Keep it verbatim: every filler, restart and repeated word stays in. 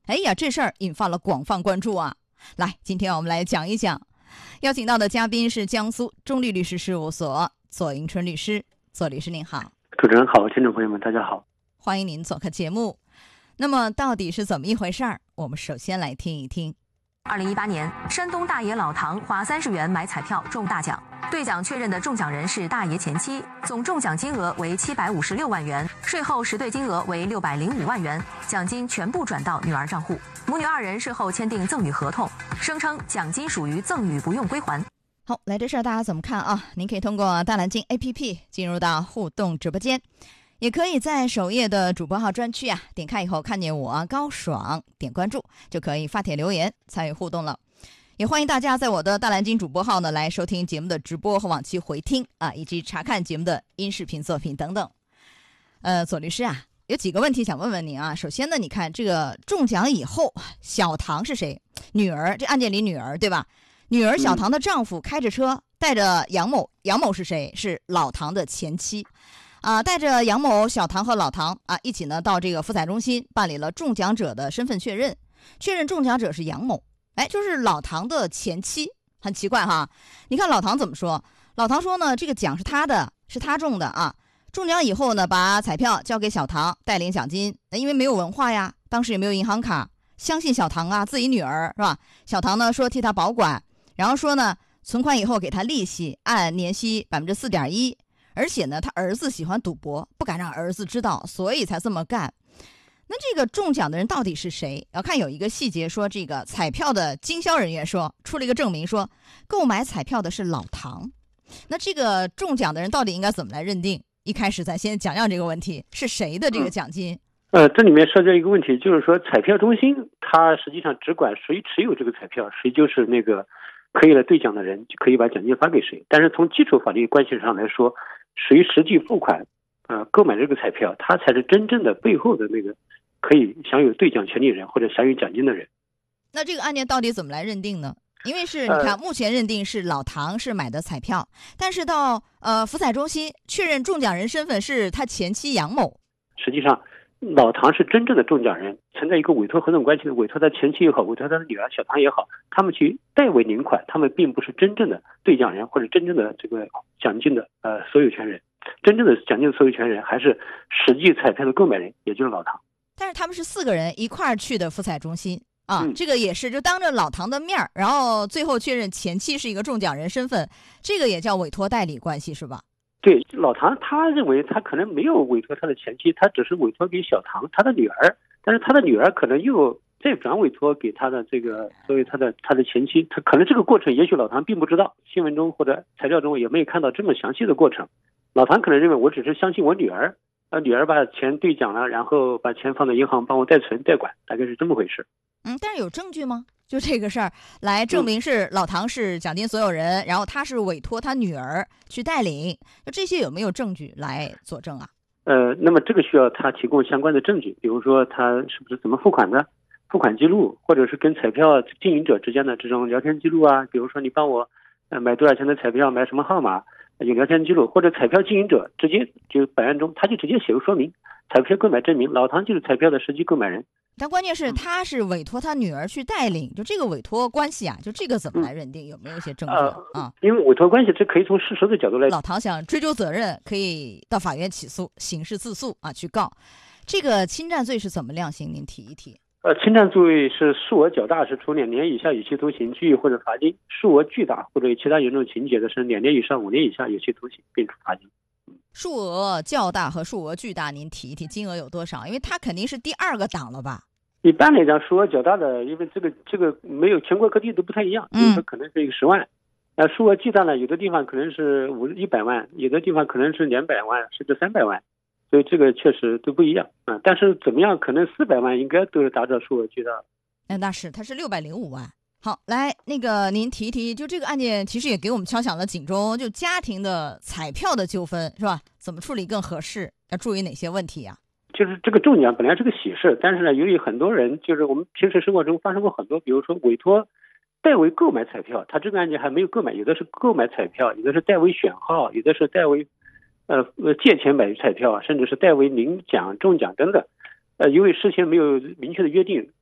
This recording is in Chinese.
哎呀，这事儿引发了广泛关注啊。来，今天我们来讲一讲，邀请到的嘉宾是江苏中律律师事务所左迎春律师。左律师您好。 主持人好，听众朋友们大家好， 欢迎您做客节目。那么到底是怎么一回事儿？我们首先来听一听。 二零一八年，山东大爷老唐花三十元买彩票中大奖，兑奖确认的中奖人是大爷前妻，总中奖金额为七百五十六万元，税后实兑金额为六百零五万元，奖金全部转到女儿账户。母女二人事后签订赠与合同，声称奖金属于赠与，不用归还。 好，来这事儿大家怎么看啊？您可以通过大蓝鲸 A P P 进入到互动直播间，也可以在首页的主播号专区啊，点开以后看见我高爽，点关注就可以发帖留言参与互动了。也欢迎大家在我的大蓝鲸主播号呢来收听节目的直播和往期回听啊，以及查看节目的音视频作品等等。呃，左律师啊，有几个问题想问问您啊。首先呢，你看这个中奖以后，小唐是谁？女儿，这案件里女儿对吧？女儿小唐的丈夫开着车带着杨某，杨某是谁？是老唐的前妻。啊，带着杨某、小唐和老唐啊一起呢到这个福彩中心办理了中奖者的身份确认，确认中奖者是杨某，哎，就是老唐的前妻。很奇怪哈，你看老唐怎么说？老唐说呢，这个奖是他的，是他中的啊。中奖以后呢，把彩票交给小唐带领奖金，因为没有文化呀，当时也没有银行卡，相信小唐啊，自己女儿是吧？小唐呢说替他保管，然后说呢存款以后给他利息，按年息百分之四点一。而且呢，他儿子喜欢赌博，不敢让儿子知道，所以才这么干。那这个中奖的人到底是谁？要看有一个细节说，这个彩票的经销人员说出了一个证明，说购买彩票的是老唐。那这个中奖的人到底应该怎么来认定？一开始咱先讲讲这个问题，是谁的这个奖金？ 呃，这里面涉及一个问题，就是说彩票中心它实际上只管谁持有这个彩票，谁就是那个可以来兑奖的人，就可以把奖金发给谁。但是从基础法律关系上来说，谁实际付款呃购买这个彩票，他才是真正的背后的那个可以享有兑奖权利人或者享有奖金的人。 那这个案件到底怎么来认定呢？因为是你看目前认定是老唐是买的彩票，但是到呃福彩中心确认中奖人身份是他前妻杨某。 实际上老唐是真正的中奖人，存在一个委托合同关系的，委托他前妻也好，委托他的女儿小唐也好，他们去代为领款，他们并不是真正的兑奖人或者真正的这个奖金的呃所有权人，真正的奖金的所有权人还是实际彩票的购买人，也就是老唐。 但是他们是四个人一块儿去的福彩中心啊、 嗯， 这个也是就当着老唐的面儿，然后最后确认前妻是一个中奖人身份，这个也叫委托代理关系是吧？ 对，老唐他认为他可能没有委托他的前妻，他只是委托给小唐他的女儿，但是他的女儿可能又再转委托给他的这个作为他的他的前妻，他可能这个过程也许老唐并不知道，新闻中或者材料中也没有看到这么详细的过程。老唐可能认为我只是相信我女儿，呃，女儿把钱兑奖了，然后把钱放在银行帮我代存代管，大概是这么回事。 嗯，但是有证据吗？就这个事儿来证明是老唐是奖金所有人、嗯、然后他是委托他女儿去带领，就这些有没有证据来佐证啊？ 呃，那么这个需要他提供相关的证据，比如说他是不是怎么付款的，付款记录，或者是跟彩票经营者之间的这种聊天记录啊，比如说你帮我呃买多少钱的彩票，买什么号码，有聊天记录，或者彩票经营者直接就本案中他就直接写个说明，彩票购买证明，老唐就是彩票的实际购买人。 但关键是他是委托他女儿去带领，就这个委托关系啊，就这个怎么来认定？有没有一些证据 啊,、 呃、啊？因为委托关系这可以从事实的角度来。 老唐想追究责任，可以到法院起诉，刑事自诉啊去告。这个侵占罪是怎么量刑？您提一提。 呃，侵占罪是数额较大是处两年以下有期徒刑、拘役或者罚金；数额巨大或者有其他严重情节的是两年以上五年以下有期徒刑并处罚金。 数额较大和数额巨大，您提一提金额有多少？因为它肯定是第二个档了吧？ 一般来讲，数额较大的，因为这个这个没有全国各地都不太一样，有的可能是一个十万，那、嗯、数额巨大呢，有的地方可能是五一百万，有的地方可能是两百万，甚至三百万，所以这个确实都不一样啊。但是怎么样，可能四百万应该都是达到数额巨大。 哎，那是，它是六百零五万。好，来，那个您提一提，就这个案件其实也给我们敲响了警钟，就家庭的彩票的纠纷是吧？怎么处理更合适？要注意哪些问题啊？ 就是这个中奖本来是个喜事，但是呢，由于很多人就是我们平时生活中发生过很多，比如说委托代为购买彩票，他这个案件还没有购买，有的是购买彩票，有的是代为选号，有的是代为呃借钱买彩票，甚至是代为领奖、中奖等等。呃，由于事先没有明确的约定，